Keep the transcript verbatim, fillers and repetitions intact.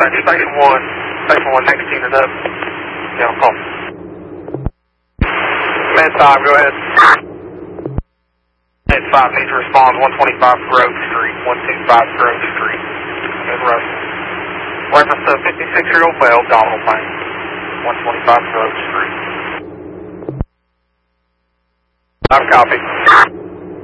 dispatch, station one, station one next unit up. Yeah, I'll call. Med five, go ahead. Med five needs to respond one twenty-five Grove Street, one twenty-five Grove Street. Good Russell. Reference to fifty-six-year-old male, abdominal pain, one twenty-five Grove Street. I've copied.